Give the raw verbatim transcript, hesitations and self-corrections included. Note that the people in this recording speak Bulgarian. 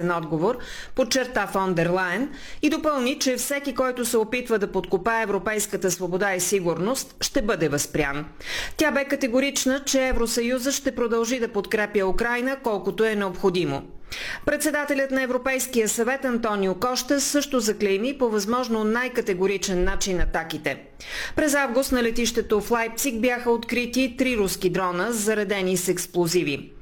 ясен отговор, подчерта фон дер Лайен и допълни, че всеки, който се опитва да подкопае европейската свобода и сигурност, ще бъде възпрян. Тя бе категорична, че Евросъюзът ще продължи да подкрепя Украйна колкото е необходимо. Председателят на Европейския съвет Антонио Кошта също заклейми по възможно най-категоричен начин атаките. През август на летището в Лайпциг бяха открити три руски дрона, заредени с експлозиви.